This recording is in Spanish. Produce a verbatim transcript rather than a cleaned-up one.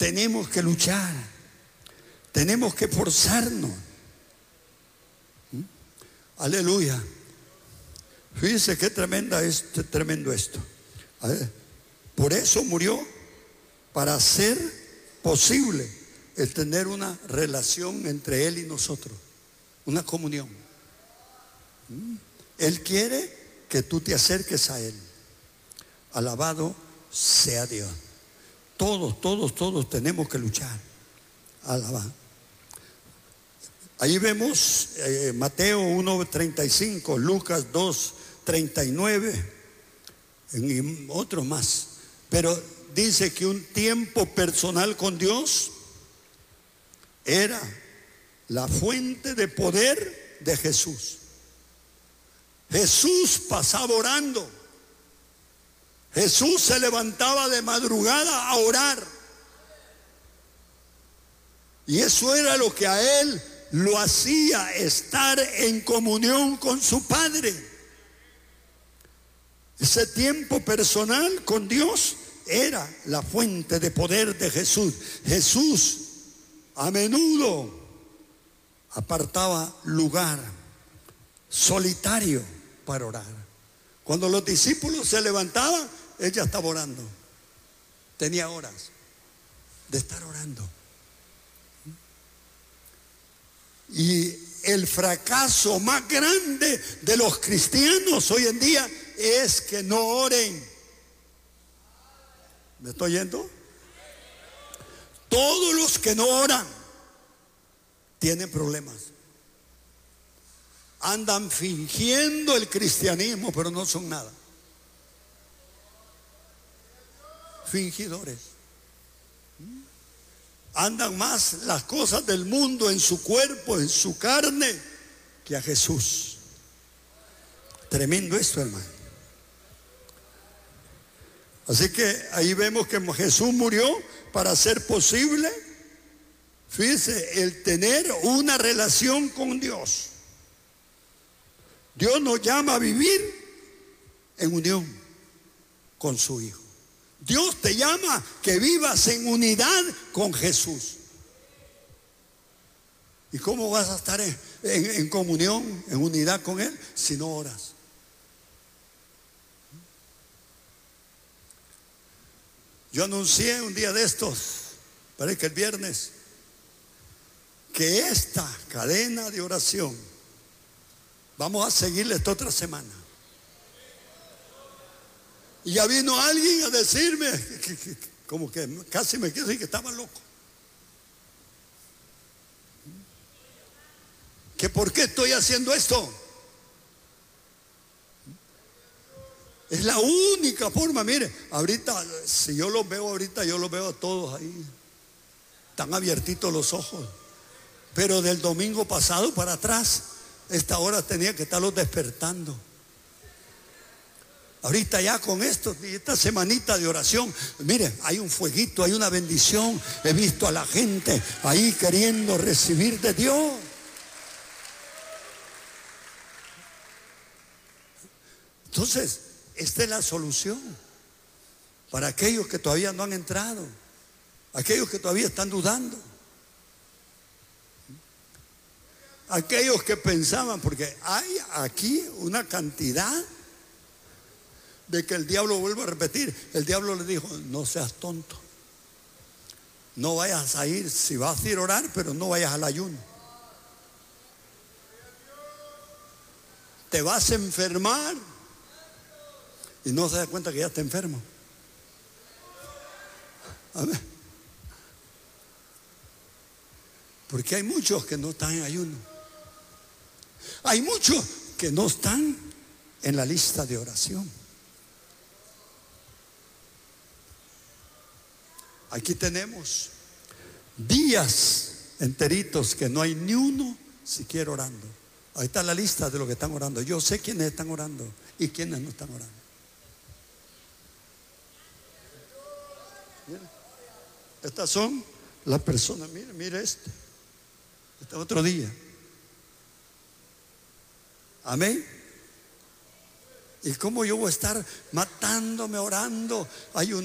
tenemos que luchar, tenemos que forzarnos. ¿Mm? Aleluya. Fíjense qué tremenda es, tremendo esto. A ver, por eso murió, para hacer posible el tener una relación entre Él y nosotros, una comunión. ¿Mm? Él quiere que tú te acerques a Él. Alabado sea Dios. Todos, todos, todos tenemos que luchar. Alabado. Ahí vemos eh, Mateo uno treinta y cinco, Lucas dos treinta y nueve y otros más. Pero dice que un tiempo personal con Dios era la fuente de poder de Jesús. Jesús pasaba orando. Jesús se levantaba de madrugada a orar. Y eso era lo que a Él lo hacía estar en comunión con su Padre. Ese tiempo personal con Dios era la fuente de poder de Jesús. Jesús a menudo apartaba lugar solitario para orar. Cuando los discípulos se levantaban, Él ya estaba orando. Tenía horas de estar orando. Y el fracaso más grande de los cristianos hoy en día es que no oren. ¿Me estoy yendo? Todos los que no oran tienen problemas. Andan fingiendo el cristianismo, pero no son nada. Fingidores. Andan más las cosas del mundo en su cuerpo, en su carne, que a Jesús. Tremendo esto, hermano. Así que ahí vemos que Jesús murió para hacer posible, fíjese, el tener una relación con Dios. Dios nos llama a vivir en unión con su Hijo. Dios te llama que vivas en unidad con Jesús. ¿Y cómo vas a estar en, en, en comunión, en unidad con Él, si no oras? Yo anuncié un día de estos, parece que el viernes, que esta cadena de oración vamos a seguirla esta otra semana. Y ya vino alguien a decirme, que, que, como que casi me quiso decir que estaba loco. ¿Que por qué estoy haciendo esto? Es la única forma. Mire, ahorita, si yo los veo ahorita, yo los veo a todos ahí. Están abiertitos los ojos. Pero del domingo pasado para atrás, esta hora tenía que estarlos despertando. Ahorita ya con esto, esta semanita de oración, mire, hay un fueguito, hay una bendición. He visto a la gente ahí queriendo recibir de Dios. Entonces, esta es la solución para aquellos que todavía no han entrado, aquellos que todavía están dudando, aquellos que pensaban, porque hay aquí una cantidad de que el diablo, vuelvo a repetir, el diablo le dijo: no seas tonto, no vayas a ir, si vas a ir a orar, pero no vayas al ayuno, te vas a enfermar. Y no se da cuenta que ya está enfermo. Amén. Porque hay muchos que no están en ayuno. Hay muchos que no están en la lista de oración. Aquí tenemos días enteritos que no hay ni uno siquiera orando. Ahí está la lista de los que están orando. Yo sé quiénes están orando y quiénes no están orando. Mira, estas son las personas. Mire, mire este. Este otro día. Amén. ¿Y cómo yo voy a estar matándome, orando, ayunando?